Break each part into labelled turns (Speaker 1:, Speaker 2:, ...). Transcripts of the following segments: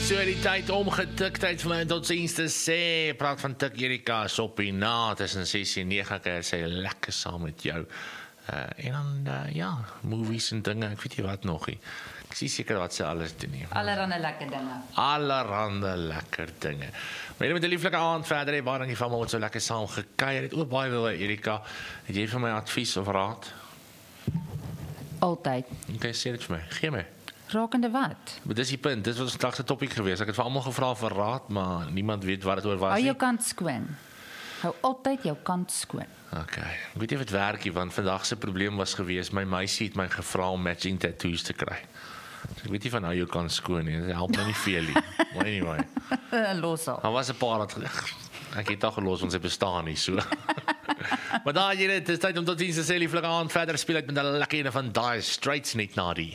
Speaker 1: So die tyd omgetik, tyd vir my tot ziens te sê. Praat van tik Erika, soppie na, tussen 6 en 9, ek sê lekker saam met jou. En dan, ja, movies en dinge, ek weet nie wat nog nie. Ek sê seker wat sy alles doen nie.
Speaker 2: Allerhande lekker dinge.
Speaker 1: Allerhande lekker dinge. Maar jy met 'n lieflike aand verder, hè, waar dan die familie so lekker saam gekuier het. Ook baie wil, Erika, het jy vir my advies of raad?
Speaker 2: Altyd.
Speaker 1: Okay, sê dit vir my, gee my.
Speaker 2: Rakende wat?
Speaker 1: Maar dis die punt, dit was vandag se topik geweest. Ek het vir almal gevra vir raad, maar niemand weet wat dit oor was
Speaker 2: Hou
Speaker 1: nie.
Speaker 2: jou kant skoon. Hou altyd jou kant skoon.
Speaker 1: Okay. Ek weet nie of dit werk nie, want vandag se probleem was geweest, my meisie het my gevra om matching tattoos te kry. So ek weet nie van hou jou kant skoon nie, dit help my nie veel nie. Maar anyway.
Speaker 2: Los al.
Speaker 1: Daar was 'n paar wat ek het al gelos, want sy bestaan nie so. Maar daar jy dit, is tyd om tot ziens te sê, lieflike aand verder speel ek met 'n lekker ene van Dire Straits net na die.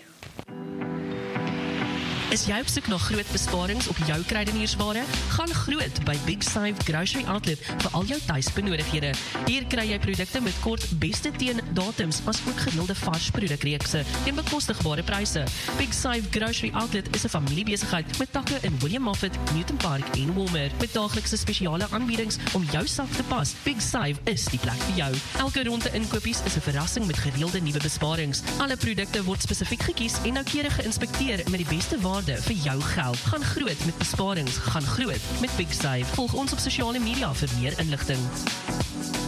Speaker 3: Is jy op soek na groot besparings op jou kruideniersware? Gaan groot by Big Save Grocery Outlet vir al jou tuisbenodighede. Hier kry jy produkte met kort beste teen datums, asook gereelde vars produkreekse teen bekostigbare pryse. Big Save Grocery Outlet is 'n familiebesigheid met takke in William Moffat, Newton Park en Walmer. Met daaglikse spesiale aanbiedings om jou sak te pas. Big Save is die plek vir jou. Elke ronde inkopies is 'n verrassing met gereelde nuwe besparings. Alle produkte word spesifiek gekies en noukeurig geïnspekteer met die beste waarde vir jou geld. Gaan groot met besparings, gaan groot met Big Save. Volg ons op sosiale media vir meer inligting.